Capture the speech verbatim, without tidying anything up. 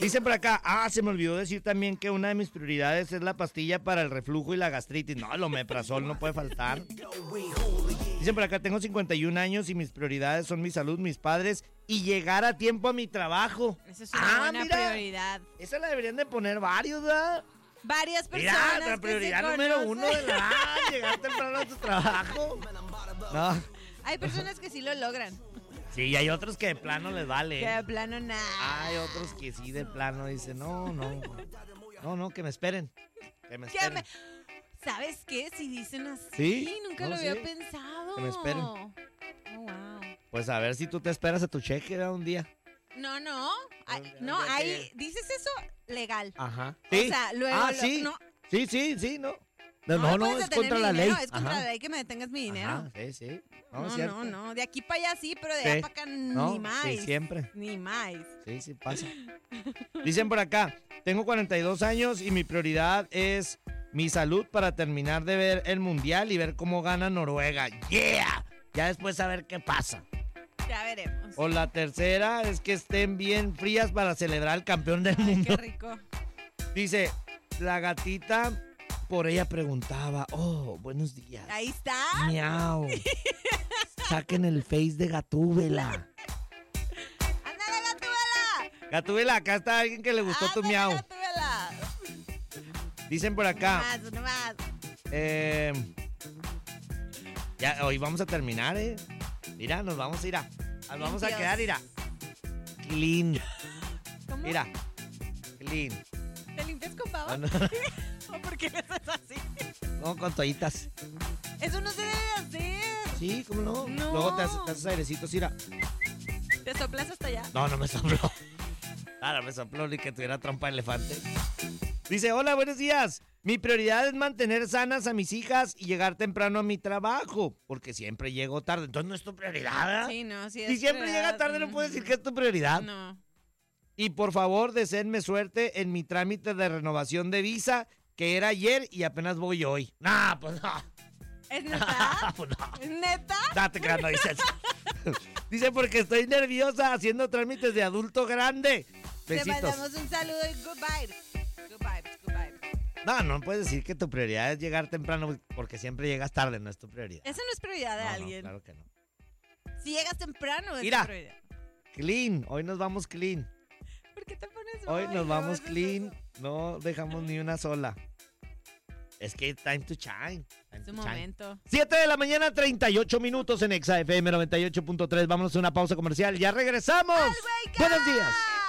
Dicen por acá, ah, se me olvidó decir también que una de mis prioridades es la pastilla para el reflujo y la gastritis. No, el omeprazol no puede faltar. Dicen por acá, tengo cincuenta y un años y mis prioridades son mi salud, mis padres y llegar a tiempo a mi trabajo. Esa es una ah, buena mira, prioridad. Esa la deberían de poner varios, ¿verdad? Varias personas. Mira, la que prioridad se número conocen. uno de la ah, llegar temprano a tu trabajo. No. Hay personas que sí lo logran. Sí, hay otros que de plano les vale. Que de plano nada. Hay otros que sí de plano dicen, no, no, no, no, que me esperen. Que me Que esperen. me- ¿Sabes qué? Si dicen así, ¿Sí? nunca No, lo había sí. pensado. Que me esperen. Oh, wow. Pues a ver si tú te esperas a tu cheque ¿verdad? Un día. No, no. Ay, ya- no, ya ahí te- dices eso legal. Ajá. O sea, luego Ah, lo- sí. no. Sí, sí, sí, no. No, me no, no, puedes es detener contra mi la dinero, ley. Es contra Ajá. la ley que me detengas mi dinero. Ajá, sí, sí. No, No, es no, cierto. no, De aquí para allá sí, pero de Sí. allá para acá No, ni más. sí, siempre. Ni más. Sí, sí pasa. Dicen por acá, tengo cuarenta y dos años y mi prioridad es mi salud para terminar de ver el mundial y ver cómo gana Noruega. ¡Yeah! Ya después a ver qué pasa. Ya veremos. O la tercera es que estén bien frías para celebrar al campeón del Ay, mundo. qué rico. Dice, la gatita por ella preguntaba, oh, buenos días. Ahí está. Miau. Saquen el face de Gatúbela. ¡Ándale, Gatúbela! Gatúbela, acá está alguien que le gustó tu Ándale, miau. Gatúbela. Dicen por acá, Más, uno más. eh, ya hoy vamos a terminar, ¿eh? Mira, nos vamos a ir a, nos vamos a Limpios. quedar, mira, clean. ¿Cómo? Mira, clean. ¿Te limpias con baba? No, ¿O por qué le haces así? no, con toallitas. Eso no se debe hacer. Sí, ¿cómo no? No. Luego te haces, te haces airecitos, mira. ¿Te soplas hasta allá? No, no me sopló. Ah, no me sopló ni que tuviera trompa de elefante. Dice, hola, buenos días. Mi prioridad es mantener sanas a mis hijas y llegar temprano a mi trabajo, porque siempre llego tarde. Entonces no es tu prioridad, ¿verdad? Sí, no, sí. Si es siempre prioridad. llega tarde, no Ujú. puedes decir que es tu prioridad. No. Y por favor, deseenme suerte en mi trámite de renovación de visa, que era ayer y apenas voy hoy. Nah, pues no. ¿Es neta? Pues no. ¿Es neta? Date que no dices. Dice, porque estoy nerviosa haciendo trámites de adulto grande. Te Besitos. mandamos un saludo y good vibes. Good vibes, good vibes. No, no puedes decir que tu prioridad es llegar temprano, porque siempre llegas tarde, no es tu prioridad. Eso no es prioridad de No, no, alguien. claro que no. Si llegas temprano es Mira. tu prioridad. Clean, hoy nos vamos clean. ¿Por qué te pones Hoy mal? nos ¿Cómo vamos haces clean, eso? no dejamos ni una sola. Es que time to shine. time Es to un shine. momento. siete de la mañana, treinta y ocho minutos en Exa F M noventa y ocho punto tres. Vámonos a una pausa comercial. Ya regresamos. ¡Al wake up! Buenos días.